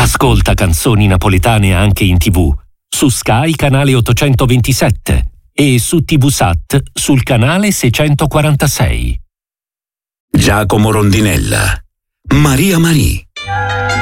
Ascolta canzoni napoletane anche in TV, su Sky canale 827 e su TVSAT sul canale 646. Giacomo Rondinella, Maria Marie.